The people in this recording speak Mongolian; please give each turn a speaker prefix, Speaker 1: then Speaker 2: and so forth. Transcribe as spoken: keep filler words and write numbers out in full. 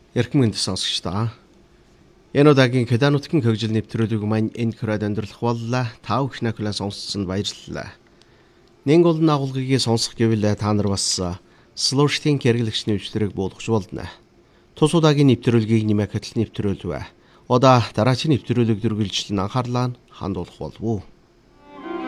Speaker 1: Эрхэм сонсогчдоо. Энэ удаагийн Кеданутгийн хөгжил нэвтрүүлэг маань энэ хүрээд өндөрлөх боллоо. Та бүхэн ахлаа сонссон баярлалаа. Нэг олон агуулгыг сонсох гэвэл та нар бас Слуштын хэрэглэгч нэвтрүүлэг буулгаж болно. Тус удаагийн нэвтрүүлгийг нэмэх хөтөл нэвтрүүлвэ. Удаа дараагийн нэвтрүүлэг дүргэлжлэн анхаарлаа хандуулах болов уу?